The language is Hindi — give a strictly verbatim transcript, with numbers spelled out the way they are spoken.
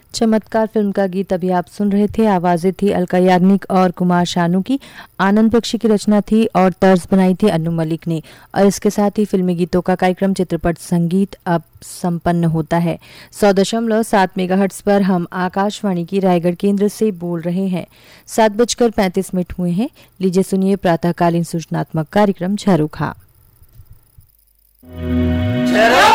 चमत्कार फिल्म का गीत अभी आप सुन रहे थे। आवाजें थी अलका याग्निक और कुमार शानू की, आनंद बख्शी की रचना थी और तर्ज बनाई थी अनु मलिक ने। और इसके साथ ही फिल्मी गीतों का कार्यक्रम चित्रपट संगीत अब संपन्न होता है। सौ दशमलव सात मेगाहर्ट्ज पर हम आकाशवाणी की रायगढ़ केंद्र से बोल रहे हैं। सात बजकर पैंतीस मिनट हुए हैं। लीजिए सुनिए प्रातःकालीन सूचनात्मक कार्यक्रम झरोखा।